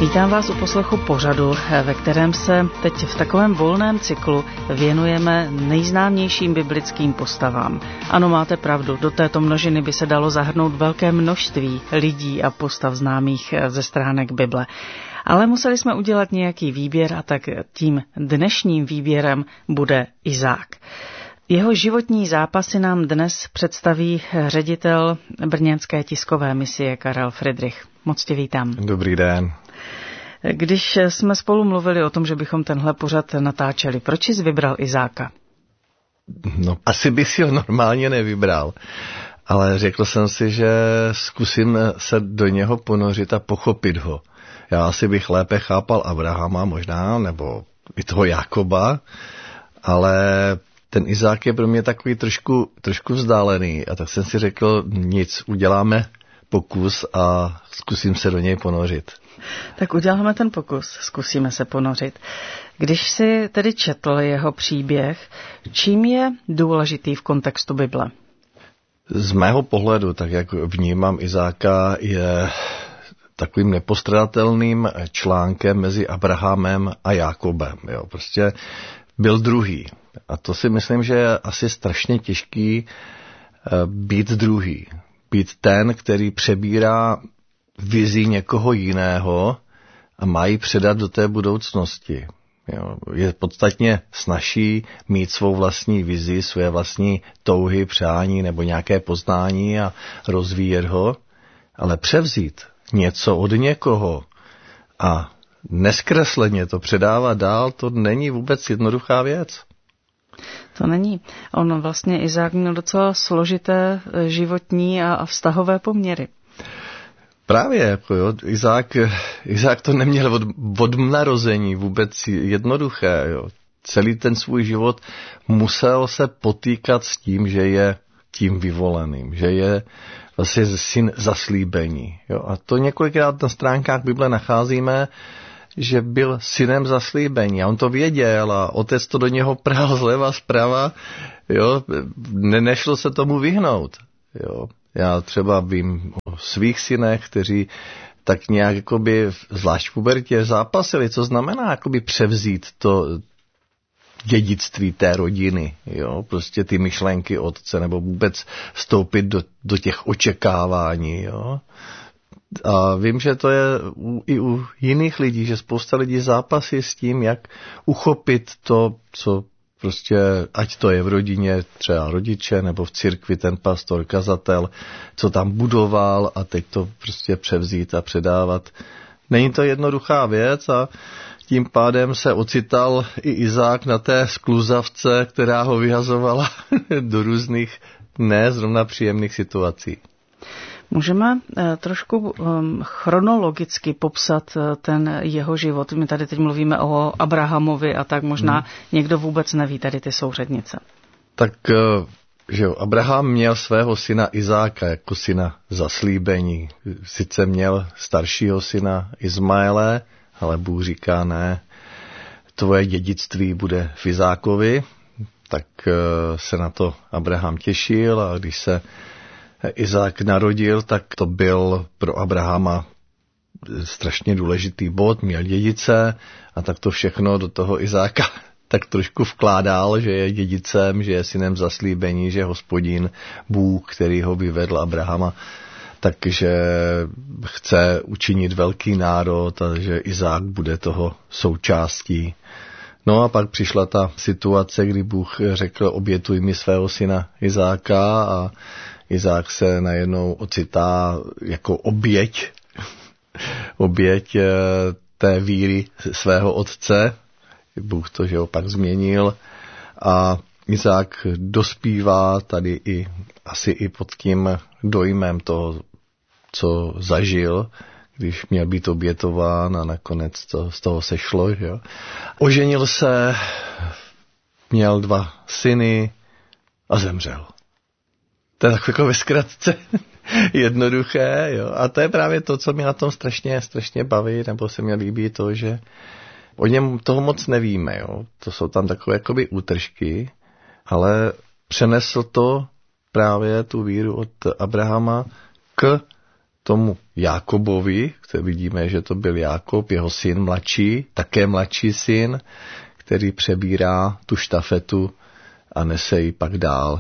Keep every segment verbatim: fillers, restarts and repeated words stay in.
Vítám vás u poslechu pořadu, ve kterém se teď v takovém volném cyklu věnujeme nejznámějším biblickým postavám. Ano, máte pravdu, do této množiny by se dalo zahrnout velké množství lidí a postav známých ze stránek Bible. Ale museli jsme udělat nějaký výběr a tak tím dnešním výběrem bude Izák. Jeho životní zápasy nám dnes představí ředitel brněnské tiskové misie Karel Fridrich. Moc tě vítám. Dobrý den. Když jsme spolu mluvili o tom, že bychom tenhle pořad natáčeli, proč jsi vybral Izáka? No, asi bych si ho normálně nevybral, ale řekl jsem si, že zkusím se do něho ponořit a pochopit ho. Já asi bych lépe chápal Abrahama možná, nebo i toho Jakoba, ale ten Izák je pro mě takový trošku, trošku vzdálený a tak jsem si řekl, nic, uděláme pokus a zkusím se do něj ponořit. Tak uděláme ten pokus, zkusíme se ponořit. Když jsi tedy četl jeho příběh, čím je důležitý v kontextu Bible? Z mého pohledu, tak jak vnímám Izáka, je takovým nepostradatelným článkem mezi Abrahamem a Jakobem. Jo, prostě byl druhý. A to si myslím, že je asi strašně těžký být druhý. Být ten, který přebírá vizi někoho jiného a má ji předat do té budoucnosti. Jo, je podstatně snazší mít svou vlastní vizi, své vlastní touhy, přání nebo nějaké poznání a rozvíjet ho, ale převzít něco od někoho a nezkresleně to předávat dál, to není vůbec jednoduchá věc. To není. On vlastně Izák měl docela složité životní a vztahové poměry. Právě, jako jo, Izák, Izák to neměl od, od narození vůbec jednoduché. Jo. Celý ten svůj život musel se potýkat s tím, že je tím vyvoleným, že je vlastně syn zaslíbení. Jo. A to několikrát na stránkách Bible nacházíme, že byl synem zaslíbení a on to věděl a otec to do něho prál zleva zprava, jo, ne, nešlo se tomu vyhnout. Jo. Já třeba vím o svých synech, kteří tak nějak jakoby, zvlášť v pubertě zápasili, co znamená jakoby převzít to dědictví té rodiny, jo, prostě ty myšlenky otce, nebo vůbec vstoupit do, do těch očekávání, jo. A vím, že to je u, i u jiných lidí, že spousta lidí zápasí s tím, jak uchopit to, co prostě, ať to je v rodině, třeba rodiče, nebo v církvi ten pastor, kazatel, co tam budoval a teď to prostě převzít a předávat. Není to jednoduchá věc a tím pádem se ocital i Izák na té skluzavce, která ho vyhazovala do různých ne zrovna příjemných situací. Můžeme trošku um, chronologicky popsat ten jeho život. My tady teď mluvíme o Abrahamovi a tak možná hmm. někdo vůbec neví tady ty souřadnice. Tak, že jo, Abraham měl svého syna Izáka jako syna zaslíbení. Sice měl staršího syna Izmaele, ale Bůh říká ne, tvoje dědictví bude v Izákovi. Tak se na to Abraham těšil a když se Izák narodil, tak to byl pro Abrahama strašně důležitý bod, měl dědice a tak to všechno do toho Izáka tak trošku vkládal, že je dědicem, že je synem zaslíbení, že Hospodin, Bůh, který ho vyvedl Abrahama, takže chce učinit velký národ a že Izák bude toho součástí. No a pak přišla ta situace, kdy Bůh řekl, obětuj mi svého syna Izáka a Izák se najednou ocitá jako oběť, oběť té víry svého otce. Bůh to, že ho pak změnil a Izák dospívá tady i asi i pod tím dojmem toho, co zažil, když měl být obětován a nakonec to z toho sešlo. Že jo. Oženil se, měl dva syny a zemřel. To je tak jako ve zkratce jednoduché, jo. A to je právě to, co mě na tom strašně, strašně baví, nebo se mi líbí to, že o něm toho moc nevíme, jo. To jsou tam takové jakoby útržky, ale přenesl to právě tu víru od Abrahama k tomu Jákobovi, který vidíme, že to byl Jákob, jeho syn mladší, také mladší syn, který přebírá tu štafetu a nese ji pak dál.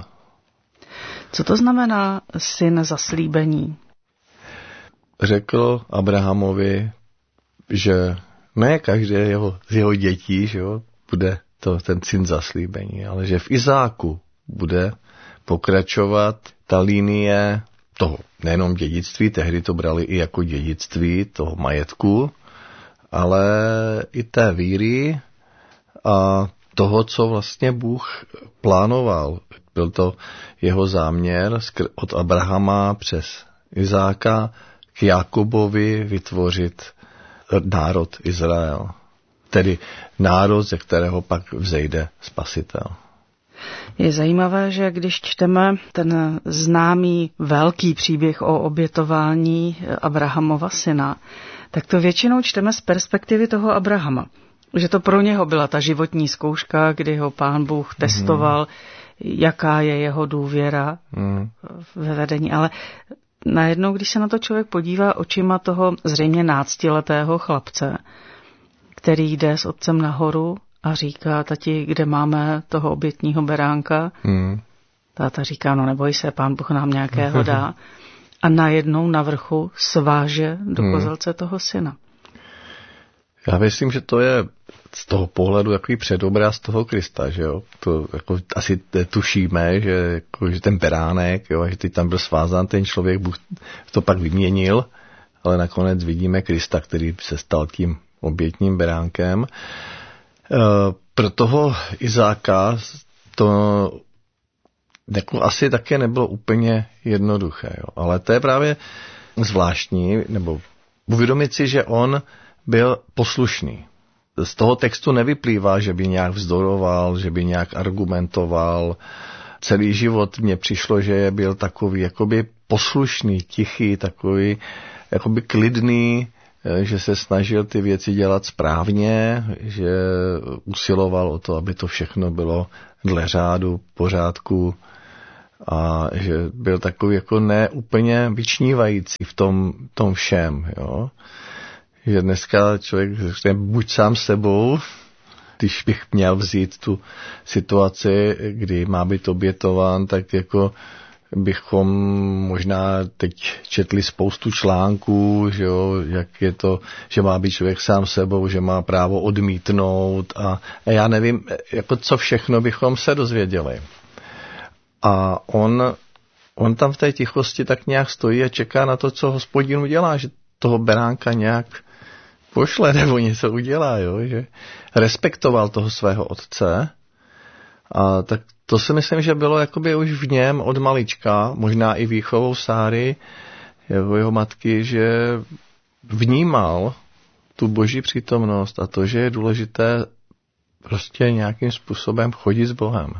Co to znamená syn zaslíbení? Řekl Abrahamovi, že ne každé jeho, z jeho dětí, že jo, bude to ten syn zaslíbení, ale že v Izáku bude pokračovat ta linie toho nejenom dědictví, tehdy to brali i jako dědictví toho majetku, ale i té víry a toho, co vlastně Bůh plánoval. Byl to jeho záměr od Abrahama přes Izáka k Jákobovi vytvořit národ Izrael. Tedy národ, ze kterého pak vzejde Spasitel. Je zajímavé, že když čteme ten známý velký příběh o obětování Abrahamova syna, tak to většinou čteme z perspektivy toho Abrahama. Že to pro něho byla ta životní zkouška, kdy ho Pán Bůh testoval, mm. jaká je jeho důvěra mm. ve vedení. Ale najednou, když se na to člověk podívá očima toho zřejmě náctiletého chlapce, který jde s otcem nahoru a říká, tati, kde máme toho obětního beránka? Mm. Táta říká, no neboj se, Pán Bůh nám nějakého dá. A najednou na vrchu sváže do kozelce mm. toho syna. Já myslím, že to je z toho pohledu takový předobraz toho Krista, že jo. To jako asi tušíme, že, jako, že ten beránek, jo, že teď tam byl svázán ten člověk, Bůh to pak vyměnil, ale nakonec vidíme Krista, který se stal tím obětním beránkem. E, pro toho Izáka to jako asi také nebylo úplně jednoduché, jo. Ale to je právě zvláštní, nebo uvědomit si, že on byl poslušný. Z toho textu nevyplývá, že by nějak vzdoroval, že by nějak argumentoval. Celý život mně přišlo, že byl takový jakoby poslušný, tichý, takový jakoby klidný, že se snažil ty věci dělat správně, že usiloval o to, aby to všechno bylo dle řádu, pořádku a že byl takový jako neúplně vyčnívající v tom, tom všem, jo. Že dneska člověk řekne buď sám sebou, když bych měl vzít tu situaci, kdy má být obětován, tak jako bychom možná teď četli spoustu článků, že, jo, jak je to, že má být člověk sám sebou, že má právo odmítnout a, a já nevím, jako co všechno bychom se dozvěděli. A on, on tam v té tichosti tak nějak stojí a čeká na to, co Hospodin udělá, že toho beránka nějak pošle nebo něco udělá, jo? Že respektoval toho svého otce a tak to si myslím, že bylo jakoby už v něm od malička, možná i výchovou Sáry, jeho, jeho matky, že vnímal tu boží přítomnost a to, že je důležité prostě nějakým způsobem chodit s Bohem.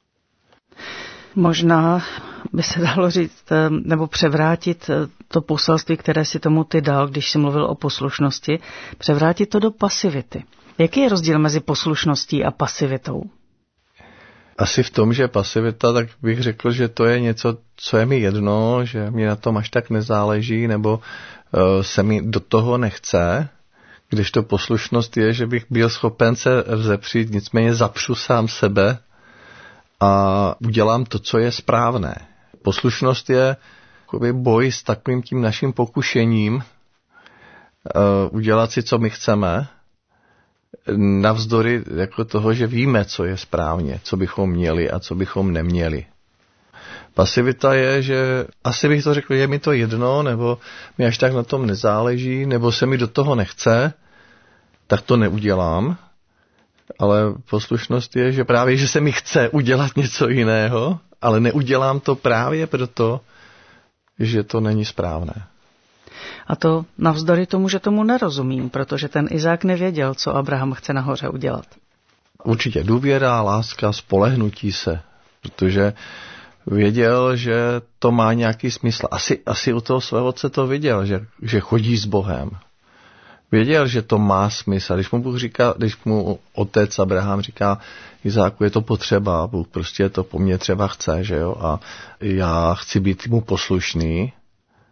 Možná by se dalo říct, nebo převrátit to poselství, které si tomu ty dal, když jsi mluvil o poslušnosti, převrátit to do pasivity. Jaký je rozdíl mezi poslušností a pasivitou? Asi v tom, že pasivita, tak bych řekl, že to je něco, co je mi jedno, že mi na tom až tak nezáleží, nebo uh, se mi do toho nechce, když to poslušnost je, že bych byl schopen se vzepřít, nicméně zapřu sám sebe a udělám to, co je správné. Poslušnost je jakoby boj s takovým tím naším pokušením uh, udělat si, co my chceme, navzdory jako toho, že víme, co je správně, co bychom měli a co bychom neměli. Pasivita je, že asi bych to řekl, je mi to jedno, nebo mi až tak na tom nezáleží, nebo se mi do toho nechce, tak to neudělám. Ale poslušnost je, že právě, že se mi chce udělat něco jiného, ale neudělám to právě proto, že to není správné. A to navzdory tomu, že tomu nerozumím, protože ten Izák nevěděl, co Abraham chce nahoře udělat. Určitě důvěra, láska, spolehnutí se, protože věděl, že to má nějaký smysl. Asi, asi u toho svého otce to viděl, že, že chodí s Bohem. Věděl, že to má smysl. Když mu Bůh říká, když mu otec Abraham říká, Izáku, je to potřeba, Bůh prostě to po mně třeba chce, že jo, a já chci být mu poslušný,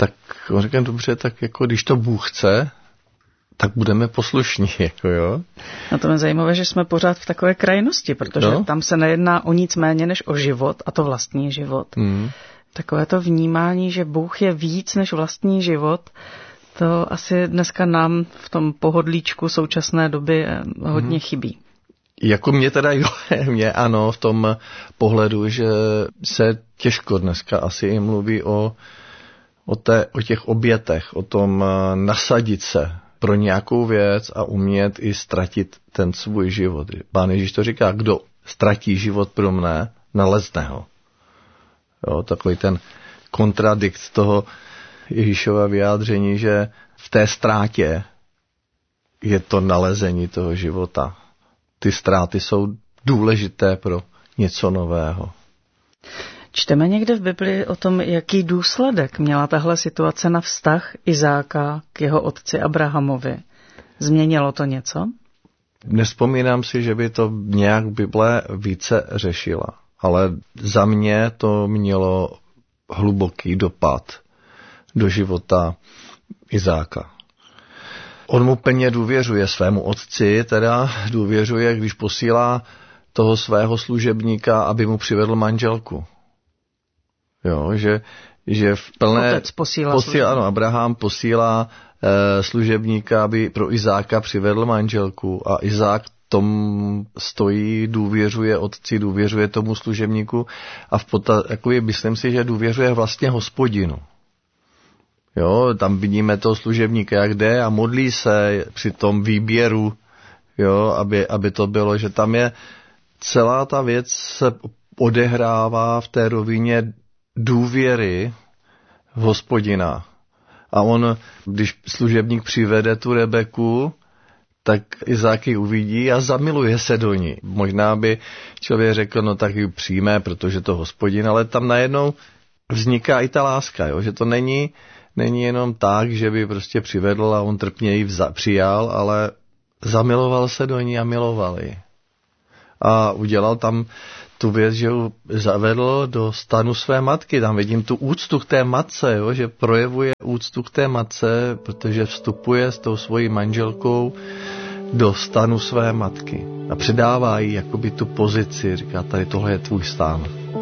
tak on říká, dobře, tak jako když to Bůh chce, tak budeme poslušní, jako jo. No to je zajímavé, že jsme pořád v takové krajnosti, protože no. tam se nejedná o nic méně než o život, a to vlastní život. Mm. Takové to vnímání, že Bůh je víc než vlastní život, to asi dneska nám v tom pohodlíčku současné doby hodně mm. chybí. Jako mě teda jo, mě ano, v tom pohledu, že se těžko dneska asi i mluví o, o, té, o těch obětech, o tom nasadit se pro nějakou věc a umět i ztratit ten svůj život. Pán Ježíš to říká, kdo ztratí život pro mne, nalezne ho. Jo, takový ten kontradikt toho Ježíšova vyjádření, že v té ztrátě je to nalezení toho života. Ty ztráty jsou důležité pro něco nového. Čteme někde v Bibli o tom, jaký důsledek měla tahle situace na vztah Izáka k jeho otci Abrahamovi. Změnilo to něco? Nevzpomínám si, že by to nějak Bible více řešila, ale za mě to mělo hluboký dopad do života Izáka. On mu plně důvěřuje svému otci, teda důvěřuje, když posílá toho svého služebníka, aby mu přivedl manželku. Jo, že, že v plné... Otec posílá, posílá ano, Abraham posílá e, služebníka, aby pro Izáka přivedl manželku a Izák tom stojí, důvěřuje otci, důvěřuje tomu služebníku a v pota, jako je, myslím si, že důvěřuje vlastně Hospodinu. Jo, tam vidíme toho služebníka, jak jde a modlí se při tom výběru, jo, aby, aby to bylo, že tam je celá ta věc se odehrává v té rovině důvěry v Hospodina. A on, když služebník přivede tu Rebeku, tak Izák ji uvidí a zamiluje se do ní. Možná by člověk řekl, no tak ji přijme, protože to Hospodin, ale tam najednou vzniká i ta láska, jo, že to není Není jenom tak, že by prostě přivedl a on trpně ji vza, přijal, ale zamiloval se do ní a miloval ji. A udělal tam tu věc, že ho zavedl do stanu své matky. Tam vidím tu úctu k té matce, jo, že projevuje úctu k té matce, protože vstupuje s tou svojí manželkou do stanu své matky. A předává jí jakoby tu pozici, říká, tady tohle je tvůj stán.